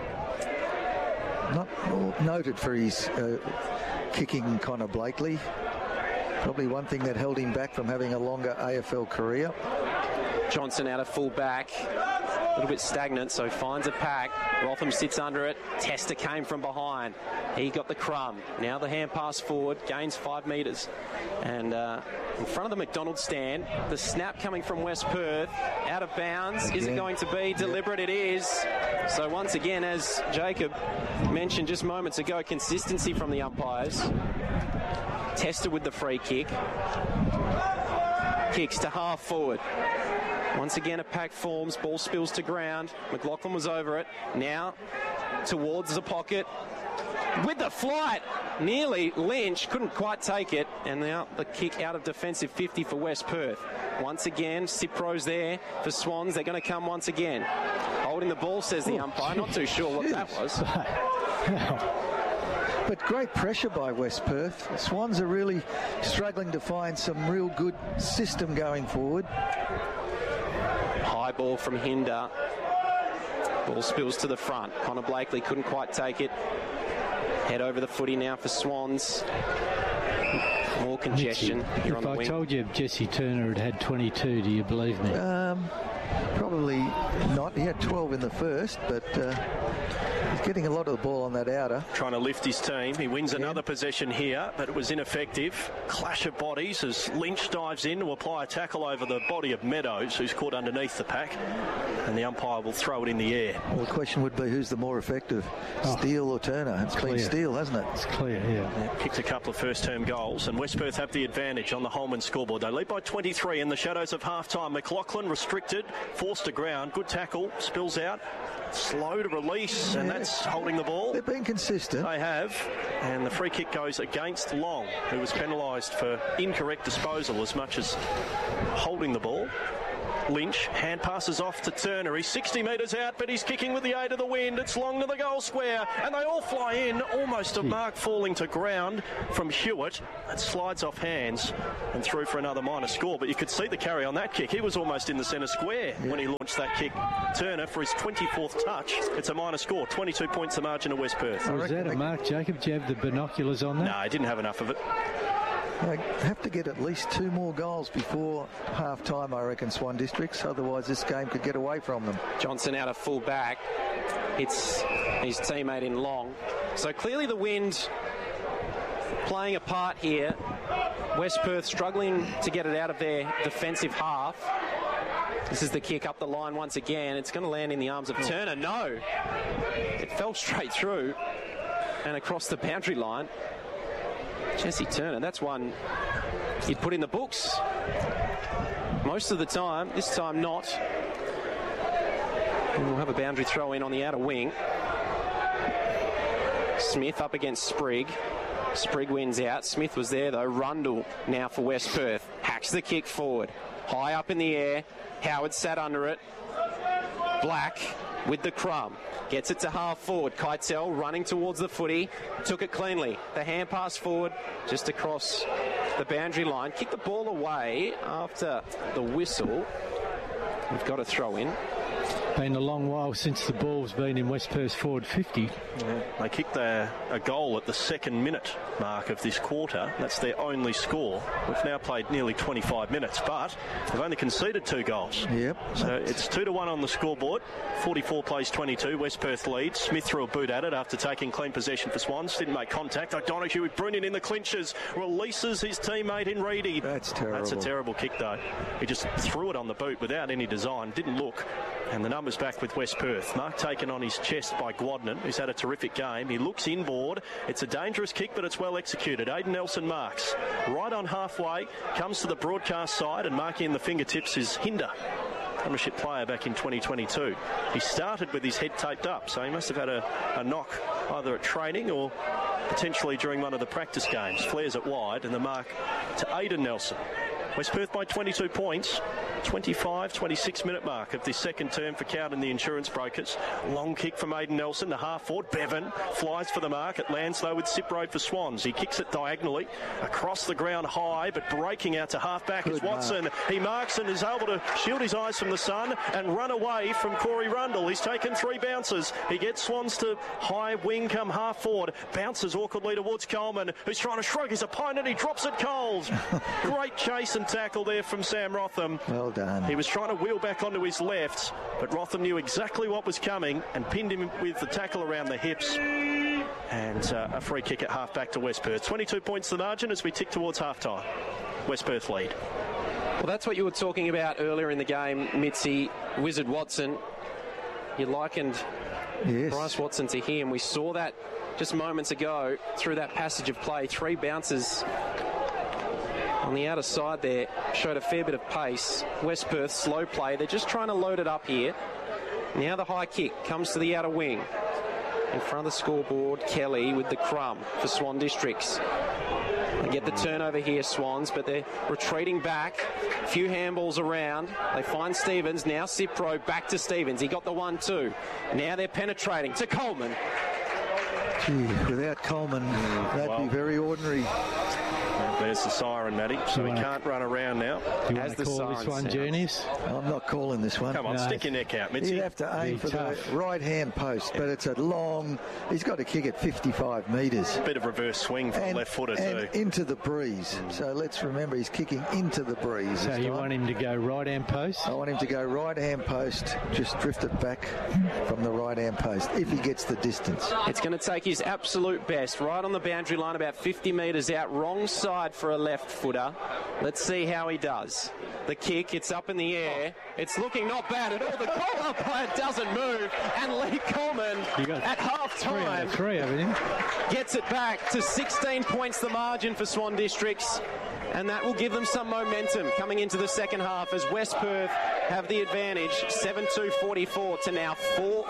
Not noted for his kicking, Connor Blakely. Probably one thing that held him back from having a longer AFL career. Johnson out of full back. A little bit stagnant, so finds a pack. Rotham sits under it. Tester came from behind. He got the crumb. Now the hand pass forward, gains 5 metres. And in front of the McDonald's stand, the snap coming from West Perth. Out of bounds. Is it going to be deliberate? It is. So once again, as Jacob mentioned just moments ago, consistency from the umpires. Tester with the free kick. Kicks to half forward. Once again, a pack forms. Ball spills to ground. McLaughlin was over it. Now towards the pocket. With the flight. Nearly Lynch. Couldn't quite take it. And now the kick out of defensive 50 for West Perth. Once again, Cipro's there for Swans. They're going to come once again. Holding the ball, says the umpire. Not too sure what that was. But great pressure by West Perth. Swans are really struggling to find some real good system going forward. High ball from Hinder. Ball spills to the front. Connor Blakely couldn't quite take it. Head over the footy now for Swans. More congestion here on the wing. If I told you Jesse Turner had 22, do you believe me? Probably not. He had 12 in the first, but he's getting a lot of the ball on that outer. Trying to lift his team. He wins another possession here, but it was ineffective. Clash of bodies as Lynch dives in to apply a tackle over the body of Meadows, who's caught underneath the pack, and the umpire will throw it in the air. Well, the question would be who's the more effective, Steele or Turner? It's been Steele, hasn't it? It's clear, yeah. Kicked a couple of first-term goals, and West Perth have the advantage on the Holman scoreboard. They lead by 23 in the shadows of half-time. McLaughlin restricted, forced to ground. Good tackle, spills out. Slow to release, and that's holding the ball. They've been consistent. They have, and the free kick goes against Long, who was penalised for incorrect disposal as much as holding the ball. Lynch, hand passes off to Turner. He's 60 metres out, but he's kicking with the aid of the wind. It's Long to the goal square, and they all fly in. Almost a mark falling to ground from Hewitt. It slides off hands and through for another minor score, but you could see the carry on that kick. He was almost in the centre square when he launched that kick. Turner, for his 24th touch, it's a minor score. 22 points the margin of West Perth. Was that a mark, Jacob? Do you have the binoculars on that? No, I didn't have enough of it. They have to get at least 2 more goals before half-time, I reckon, Swan Districts. Otherwise, this game could get away from them. Johnson out of full back. It's his teammate in Long. So clearly the wind playing a part here. West Perth struggling to get it out of their defensive half. This is the kick up the line once again. It's going to land in the arms of Turner. No! It fell straight through and across the boundary line. Jesse Turner, that's one you'd put in the books most of the time. This time not. And we'll have a boundary throw in on the outer wing. Smith up against Sprigg. Sprigg wins out. Smith was there though. Rundle now for West Perth. Hacks the kick forward. High up in the air. Howard sat under it. Black with the crumb. Gets it to half forward. Keitel running towards the footy. Took it cleanly. The hand pass forward just across the boundary line. Kicked the ball away after the whistle. We've got a throw in. Been a long while since the ball's been in West Perth's forward 50. Yeah, they kicked a goal at the 2nd minute mark of this quarter. That's their only score. We've now played nearly 25 minutes, but they've only conceded 2 goals. Yep. So it's 2-1 on the scoreboard. 44 plays 22. West Perth leads. Smith threw a boot at it after taking clean possession for Swans. Didn't make contact. O'Donoghue with Brunion in the clinches. Releases his teammate in Reedy. That's terrible. That's a terrible kick, though. He just threw it on the boot without any design. Didn't look. And the numbers back with West Perth. Mark taken on his chest by Gwadnan, who's had a terrific game. He looks inboard. It's a dangerous kick, but it's well executed. Aidan Nelson marks. Right on halfway, comes to the broadcast side, and marking in the fingertips is Hinder, Premiership player back in 2022. He started with his head taped up, so he must have had a knock either at training or potentially during one of the practice games. Flares it wide, and the mark to Aidan Nelson. West Perth by 22 points. 26 minute mark of this second term for Cowden, the insurance brokers. Long kick from Aidan Nelson, the half forward. Bevan flies for the mark. It lands though with Sip Road for Swans. He kicks it diagonally across the ground high, but breaking out to half back is Watson. Mark. He marks and is able to shield his eyes from the sun and run away from Corey Rundle. He's taken 3 bounces. He gets Swans to high wing come half forward. Bounces awkwardly towards Coleman, who's trying to shrug his opponent. He drops it cold. Great chase and tackle there from Sam Rotham. Well done. He was trying to wheel back onto his left, but Rotham knew exactly what was coming and pinned him with the tackle around the hips. And a free kick at half back to West Perth. 22 points the margin as we tick towards half time. West Perth lead. Well, that's what you were talking about earlier in the game, Mitzi. Wizard Watson. You likened Bryce Watson to him. We saw that just moments ago through that passage of play. 3 bounces on the outer side there, showed a fair bit of pace. West Perth, slow play. They're just trying to load it up here. Now the high kick comes to the outer wing. In front of the scoreboard, Kelly with the crumb for Swan Districts. They get the turnover here, Swans, but they're retreating back. A few handballs around. They find Stevens. Now Cipro back to Stevens. He got the 1-2. Now they're penetrating to Coleman. Gee, without Coleman, that'd be very ordinary. There's the siren, Matty, so he can't run around now. Do you want to call this one, Junius? I'm not calling this one. Come on, stick your neck out, Mitzi. He'd have to aim for the right-hand post, but it's a long... He's got to kick it 55 metres. Bit of reverse swing for the left footer and too. Into the breeze. So let's remember he's kicking into the breeze. So you want him to go right-hand post? I want him to go right-hand post, just drift it back from the right-hand post, if he gets the distance. It's going to take his absolute best, right on the boundary line, about 50 metres out, wrong side for a left footer. Let's see how he does. The kick, it's up in the air. It's looking not bad at all. The goal umpire doesn't move, and Lee Coleman at half-time 3 haven't you? gets it back to 16 points the margin for Swan Districts. And that will give them some momentum coming into the second half as West Perth have the advantage, 7-2-44 to now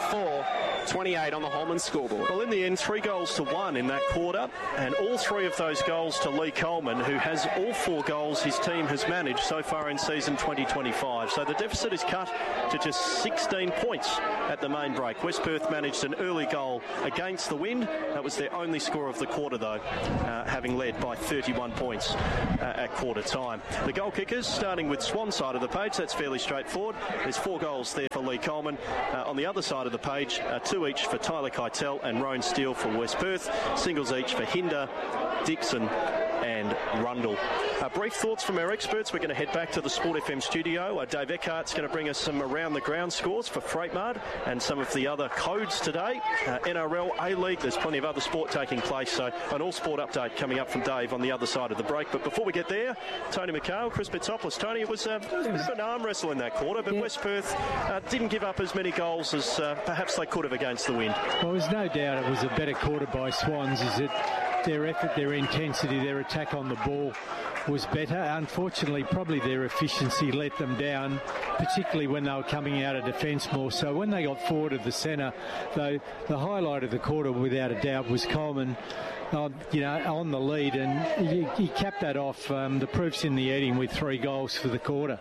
4-4-28 on the Holman scoreboard. Well, in the end, 3-1 in that quarter, and all 3 of those goals to Lee Coleman, who has all 4 goals his team has managed so far in season 2025. So the deficit is cut to just 16 points at the main break. West Perth managed an early goal against the wind. That was their only score of the quarter, though, having led by 31 points at quarter time. The goal kickers, starting with Swan side of the page, that's fairly straightforward. There's 4 goals there for Lee Coleman. On the other side of the page, 2 each for Tyler Keitel and Rowan Steele for West Perth. Singles each for Hinder, Dixon and Rundle. Brief thoughts from our experts. We're going to head back to the Sport FM studio. Dave Eckhart's going to bring us some around the ground scores for Freightmart and some of the other codes today. NRL, A-League, there's plenty of other sport taking place, so an all-sport update coming up from Dave on the other side of the break. But before we get there, Tony McHale, Chris Bitsopoulos. Tony, it was a bit of an arm wrestle in that quarter, but West Perth didn't give up as many goals as perhaps they could have against the wind. Well, there's no doubt it was a better quarter by Swans. Is that their effort, their intensity, their attack on the ball was better. Unfortunately, probably their efficiency let them down, particularly when they were coming out of defence more. So when they got forward of the centre, though, the highlight of the quarter, without a doubt, was Coleman, on the lead, and he capped that off. The proof's in the eating with 3 goals for the quarter.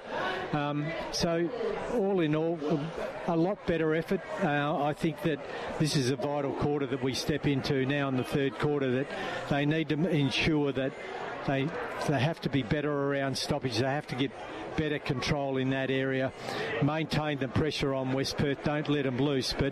So all in all, a lot better effort. I think that this is a vital quarter that we step into now in the third quarter, that they need to ensure that they have to be better around stoppage. They have to get better control in that area, maintain the pressure on West Perth, don't let them loose. But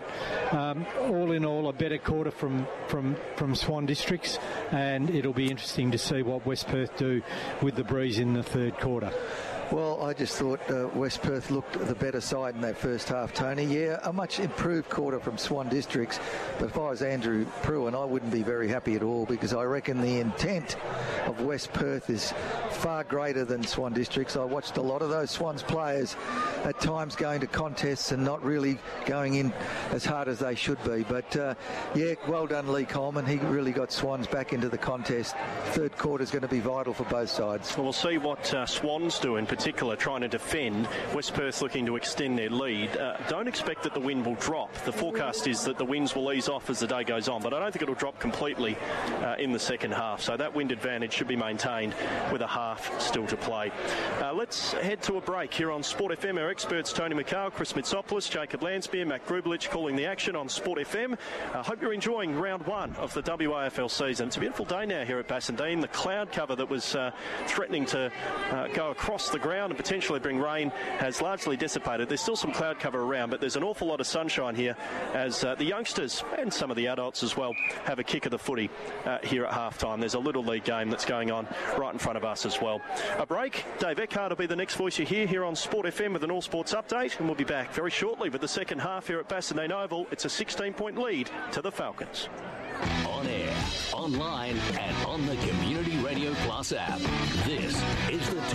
all in all, a better quarter from Swan Districts, and it'll be interesting to see what West Perth do with the Breeze in the third quarter. Well, I just thought West Perth looked the better side in that first half, Tony. Yeah, a much improved quarter from Swan Districts. But if I was Andrew Pruin, I wouldn't be very happy at all, because I reckon the intent of West Perth is far greater than Swan Districts. I watched a lot of those Swans players at times going to contests and not really going in as hard as they should be. But, well done, Lee Coleman. He really got Swans back into the contest. Third quarter is going to be vital for both sides. Well, we'll see what Swans do in particular, trying to defend. West Perth looking to extend their lead. Don't expect that the wind will drop. The forecast is that the winds will ease off as the day goes on, but I don't think it'll drop completely in the second half. So that wind advantage should be maintained with a half still to play. Let's head to a break here on Sport FM. Our experts, Tony McHale, Chris Mitsopoulos, Jacob Lansby, Matt Grubelich calling the action on Sport FM. I hope you're enjoying round 1 of the WAFL season. It's a beautiful day now here at Bassendean. The cloud cover that was threatening to go across the ground and potentially bring rain has largely dissipated. There's still some cloud cover around, but there's an awful lot of sunshine here as the youngsters and some of the adults as well have a kick of the footy here at halftime. There's a Little League game that's going on right in front of us as well. A break. Dave Eckhart will be the next voice you hear here on Sport FM with an All Sports update, and we'll be back very shortly with the second half here at Bassendean Oval. It's a 16-point lead to the Falcons. On air, online, and on the Community Radio Plus app. This is the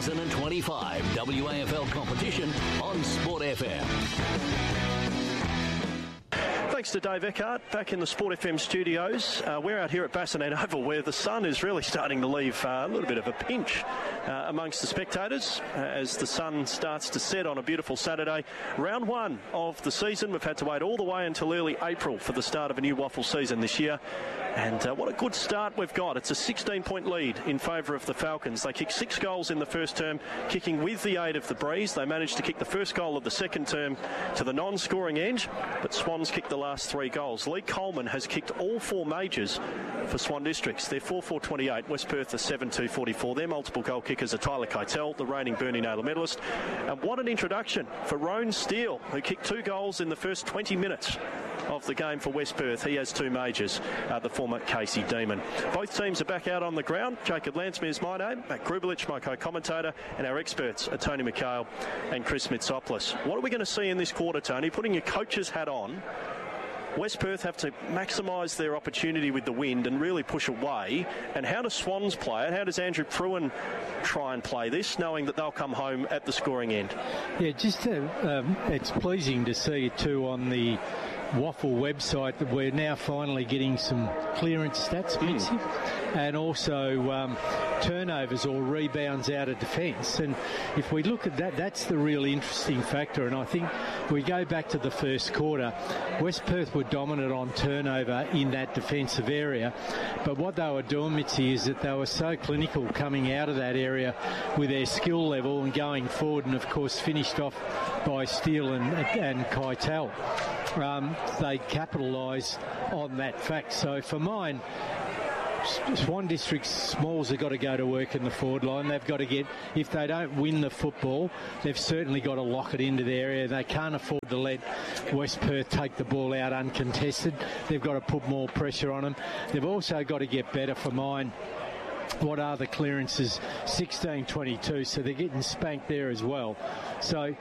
2025 WAFL competition on Sport FM. Thanks to Dave Eckhart back in the Sport FM studios. We're out here at Bassendean Oval where the sun is really starting to leave a little bit of a pinch amongst the spectators as the sun starts to set on a beautiful Saturday. Round one of the season. We've had to wait all the way until early April for the start of a new WAFL season this year. And what a good start we've got. It's a 16-point lead in favour of the Falcons. They kicked 6 goals in the first term, kicking with the aid of the breeze. They managed to kick the first goal of the second term to the non-scoring end, but Swans kicked the last 3 goals. Lee Coleman has kicked all 4 majors for Swan Districts. They're 4-4-28. West Perth are 7-2-44. Their multiple goal kickers are Tyler Keitel, the reigning Bernie Naylor medalist. And what an introduction for Roan Steele, who kicked 2 goals in the first 20 minutes of the game for West Perth. He has 2 majors, the former Casey Demon. Both teams are back out on the ground. Jacob Lansmere is my name, Matt Grubelich, my co-commentator, and our experts are Tony McHale and Chris Mitsopoulos. What are we going to see in this quarter, Tony? Putting your coach's hat on, West Perth have to maximise their opportunity with the wind and really push away. And how do Swans play it? How does Andrew Pruin try and play this, knowing that they'll come home at the scoring end? Yeah, just it's pleasing to see it too on the WAFL website that we're now finally getting some clearance stats, Mitzi, and also turnovers or rebounds out of defence. And if we look at that, that's the real interesting factor. And I think we go back to the first quarter, West Perth were dominant on turnover in that defensive area. But what they were doing, Mitzi, is that they were so clinical coming out of that area with their skill level and going forward, and of course finished off by Steele and Keitel. They capitalise on that fact. So for mine, Swan District's Smalls have got to go to work in the forward line. They've got to get, if they don't win the football, they've certainly got to lock it into the area. They can't afford to let West Perth take the ball out uncontested. They've got to put more pressure on them. They've also got to get better for mine. What are the clearances? 16-22, so they're getting spanked there as well. So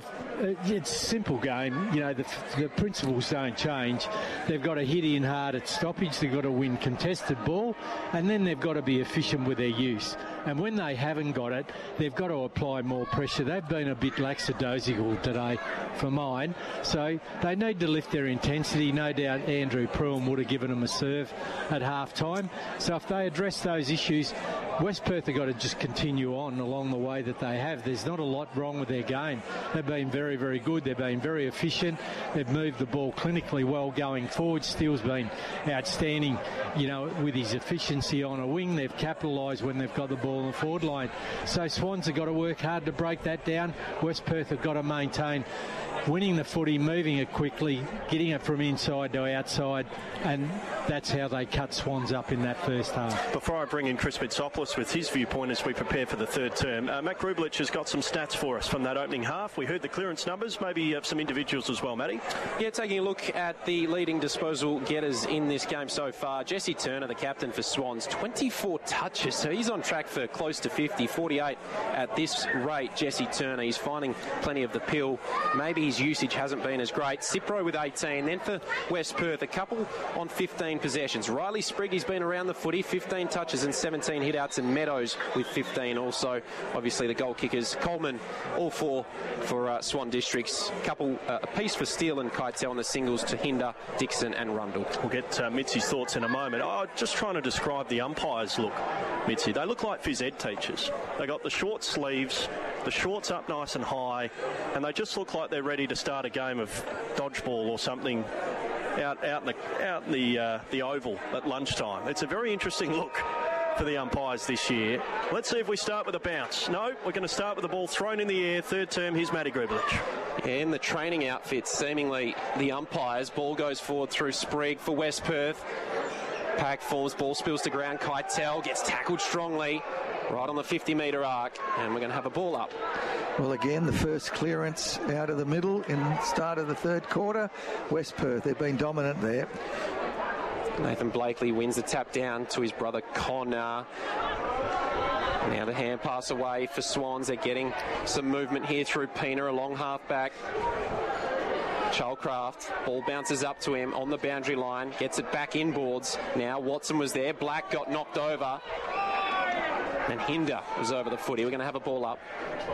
it's a simple game. You know, the principles don't change. They've got to hit in hard at stoppage. They've got to win contested ball, and then they've got to be efficient with their use. And when they haven't got it, they've got to apply more pressure. They've been a bit lackadaisical today for mine. So they need to lift their intensity. No doubt Andrew Pruin would have given them a serve at half-time. So if they address those issues, West Perth have got to just continue on along the way that they have. There's not a lot wrong with their game. They've been very, very good. They've been very efficient. They've moved the ball clinically well going forward. Steele's been outstanding, you know, with his efficiency on a wing. They've capitalised when they've got the ball in the forward line. So Swans have got to work hard to break that down. West Perth have got to maintain winning the footy, moving it quickly, getting it from inside to outside, and that's how they cut Swans up in that first half. Before I bring in Chris Mitsopoulos with his viewpoint as we prepare for the third term, Matt Grubelich has got some stats for us from that opening half. We heard the clearance numbers, maybe some individuals as well, Matty. Yeah, taking a look at the leading disposal getters in this game so far. Jesse Turner, the captain for Swans, 24 touches, so he's on track for close to 50, 48 at this rate. Jesse Turner, he's finding plenty of the pill. Maybe his usage hasn't been as great. Cipro with 18. Then for West Perth, a couple on 15 possessions. Riley Sprigg, he's been around the footy, 15 touches and 17 hit-outs, and Meadows with 15 also. Obviously the goal kickers, Coleman, all 4 for Swan Districts. Couple a piece for Steele and Keitel on the singles to Hinder, Dixon and Rundle. We'll get Mitzi's thoughts in a moment. Just trying to describe the umpires look, Mitzi. They look like phys ed teachers. They got the short sleeves, the shorts up nice and high, and they just look like they're ready to start a game of dodgeball or something out in the oval at lunchtime. It's a very interesting look for the umpires this year. Let's see if we start with a bounce. No, we're going to start with the ball thrown in the air. Third term, here's Matty Grubelich. In the training outfits, seemingly the umpires. Ball goes forward through Sprigg for West Perth. Pack falls, ball spills to ground. Keitel gets tackled strongly right on the 50-metre arc, and we're going to have a ball up. Well, again, the first clearance out of the middle in the start of the third quarter. West Perth, they've been dominant there. Nathan Blakely wins the tap down to his brother Connor. Now the hand pass away for Swans. They're getting some movement here through Pina, a long half back. Chalcraft, ball bounces up to him on the boundary line, gets it back inboards. Now Watson was there, Black got knocked over, and Hinder was over the footy. We're going to have a ball up.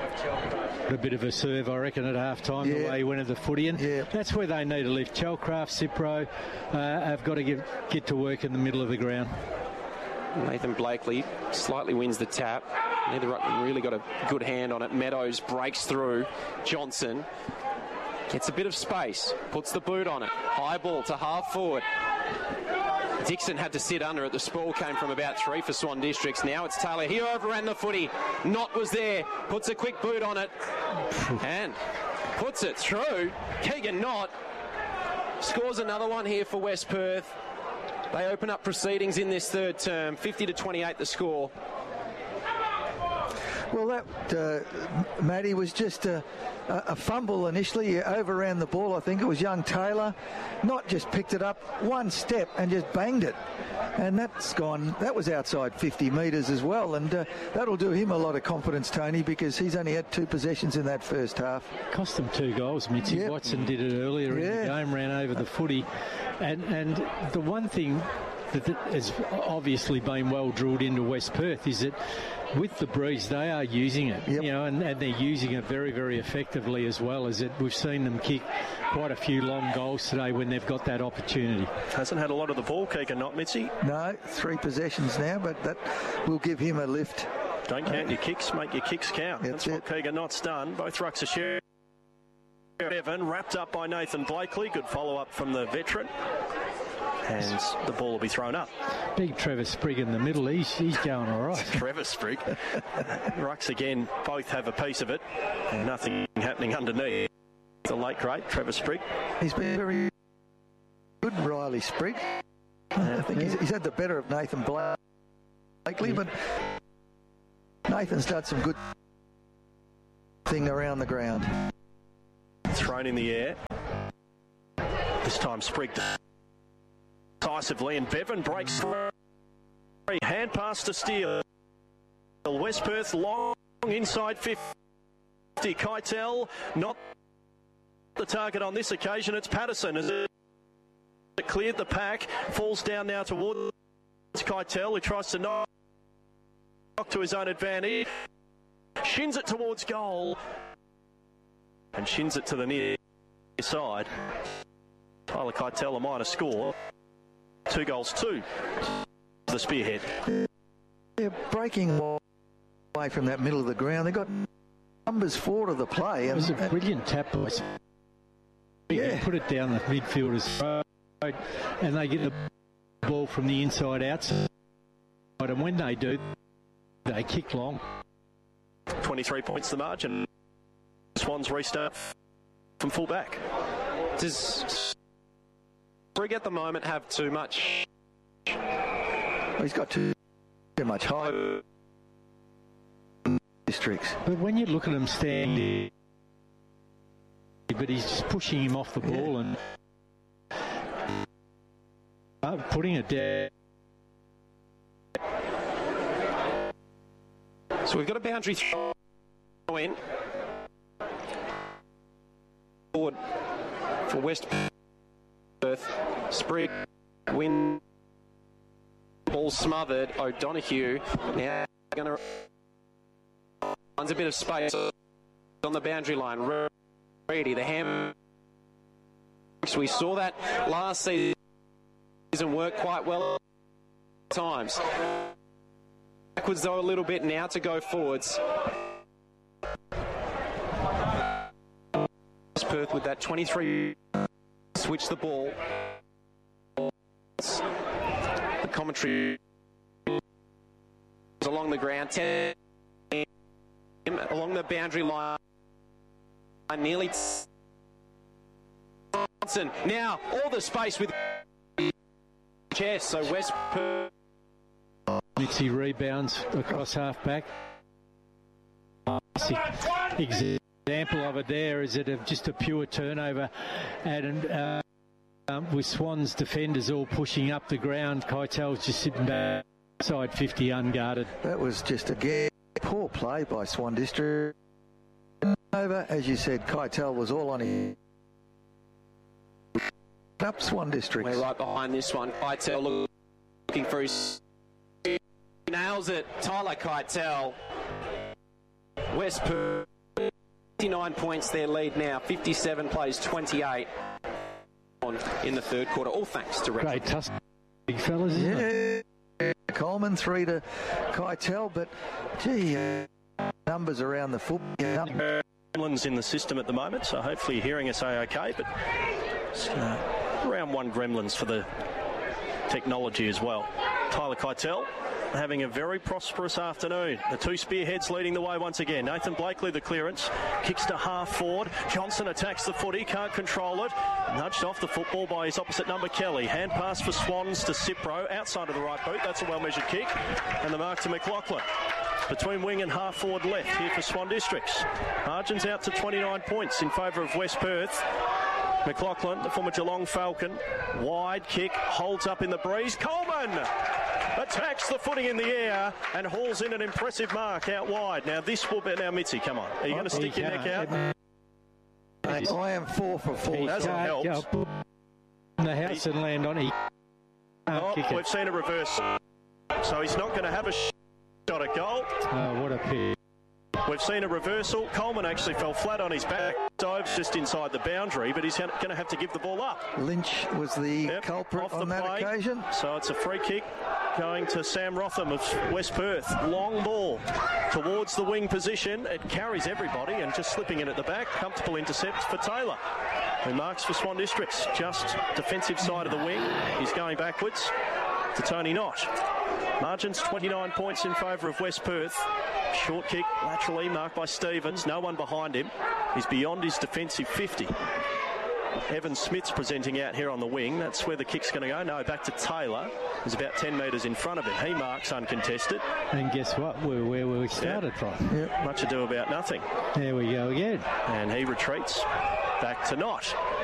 A bit of a serve, I reckon, at half-time, the way he went at the footy. And that's where they need to lift. Chalcraft, Cipro have got to get to work in the middle of the ground. Nathan Blakely slightly wins the tap. Neither ruckman really got a good hand on it. Meadows breaks through. Johnson gets a bit of space, puts the boot on it. High ball to half forward. Dixon had to sit under it. The spoil came from about 3 for Swan Districts. Now it's Taylor. He overran the footy. Knott was there. Puts a quick boot on it. And puts it through. Keegan Knott scores another one here for West Perth. They open up proceedings in this third term. 50-28 the score. Well, that, Matty, was just a fumble initially. He overran the ball. I think it was young Taylor. Not just picked it up one step and just banged it. And that's gone. That was outside 50 metres as well. And that'll do him a lot of confidence, Tony, because he's only had 2 possessions in that first half. Cost them 2 goals, Mitzi. Yep. Watson did it earlier in the game, ran over the footy. And the one thing that has obviously been well drilled into West Perth is that with the breeze, they are using it, and they're using it very, very effectively as well. As it, we've seen them kick quite a few long goals today when they've got that opportunity. Hasn't had a lot of the ball, Keegan Knott, Mitzi. No, 3 possessions now, but that will give him a lift. Don't count your kicks, make your kicks count. That's what Keegan Knott's done. Both rucks are sharing. Evan wrapped up by Nathan Blakely. Good follow-up from the veteran. And the ball will be thrown up. Big Trevor Sprigg in the middle. He's going all right. Trevor Sprigg. Rucks again, both have a piece of it. And nothing happening underneath. The late great Trevor Sprigg. He's been very good, Riley Sprigg. I think he's had the better of Nathan Blakely, but Nathan's done some good thing around the ground. Thrown in the air. This time Sprigg decisively, and Bevan breaks through. Hand pass to Steele. West Perth long inside 50. Keitel not the target on this occasion. It's Patterson as it cleared the pack. Falls down now towards Keitel, who tries to knock to his own advantage. Shins it towards goal. And shins it to the near side. Tyler Keitel a minor score. 2 goals, 2. The spearhead. They're breaking away from that middle of the ground. They got numbers 4 to the play. It was a brilliant tap by. Yeah, put it down the midfielder's road, and they get the ball from the inside outside. And when they do, they kick long. 23 points the margin. Swans restart from full back. Does Sprigg at the moment have too much? He's got too much height. Districts. But when you look at him standing, but he's just pushing him off the ball and putting it down. So we've got a boundary throw in. Forward for West Perth. Sprigg win. Ball smothered. O'Donoghue now going to finds a bit of space on the boundary line. Reedy, the ham. We saw that last season work quite well at times. Backwards though a little bit now to go forwards. Perth with that 23 switch the ball. The commentary along the ground, 10 along the boundary line, nearly Johnson. Now all the space with chest, so West Perth. Mitzi rebounds across half back. Example of it there is it just a pure turnover, and with Swans defenders all pushing up the ground, Keitel's just sitting back side 50 unguarded. That was just again poor play by Swan District. Over, as you said, Keitel was all on his up Swan District. We're right behind this one. Keitel looking for his nails it. Tyler Keitel. West Perth 59 points their lead now. 57 plays 28 on in the third quarter. All thanks to Great tussle, big fellas, isn't it? Yeah, Coleman, 3 to Keitel. But, gee, numbers around the football. Gremlins in the system at the moment, so hopefully you're hearing us okay. But round 1 gremlins for the technology as well. Tyler Keitel having a very prosperous afternoon. The 2 spearheads leading the way once again. Nathan Blakely, the clearance, kicks to half forward. Johnson attacks the footy, can't control it. Nudged off the football by his opposite number, Kelly. Hand pass for Swans to Cipro, outside of the right boot. That's a well-measured kick. And the mark to McLaughlin. Between wing and half forward left here for Swan Districts. Margins out to 29 points in favour of West Perth. McLaughlin, the former Geelong Falcon, wide kick, holds up in the breeze. Coleman attacks the footing in the air and hauls in an impressive mark out wide. Now this will be... Now, Mitzi, come on. Are you going to stick your neck out? I am 4 for 4. Doesn't help. In the house and land on it. We've seen a reverse. So he's not going to have a shot at goal. Oh, what a pity. We've seen a reversal. Coleman actually fell flat on his back. Dives just inside the boundary, but he's going to have to give the ball up. Lynch was the culprit off on the that play. occasion. So it's a free kick going to Sam Rotham of West Perth. Long ball towards the wing position. It carries everybody and just slipping in at the back. Comfortable intercept for Taylor, who marks for Swan Districts. Just defensive side of the wing. He's going backwards to Tony Knott. Margins 29 points in favour of West Perth. Short kick laterally marked by Stevens. No one behind him. He's beyond his defensive 50. Evan Smith's presenting out here on the wing. That's where the kick's going to go. No, back to Taylor. He's about 10 metres in front of him. He marks uncontested. And guess what? We're where we started from. Yep. Much ado about nothing. There we go again. And he retreats back to Knott.